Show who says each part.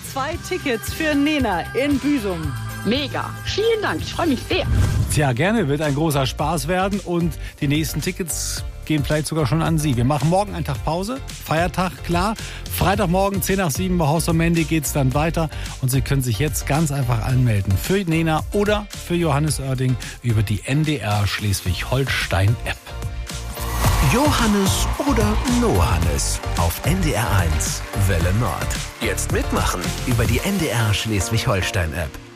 Speaker 1: 2 Tickets für Nena in Büsum.
Speaker 2: Mega. Vielen Dank. Ich freue mich sehr.
Speaker 3: Tja, gerne. Wird ein großer Spaß werden. Und die nächsten Tickets gehen vielleicht sogar schon an Sie. Wir machen morgen einen Tag Pause. Feiertag, klar. Freitagmorgen 6:10 bei Haus und Mandy geht es dann weiter. Und Sie können sich jetzt ganz einfach anmelden. Für Nena oder für Johannes Oerding über die NDR Schleswig-Holstein-App.
Speaker 4: Johannes oder Nohannes auf NDR1 Welle Nord. Jetzt mitmachen über die NDR Schleswig-Holstein-App.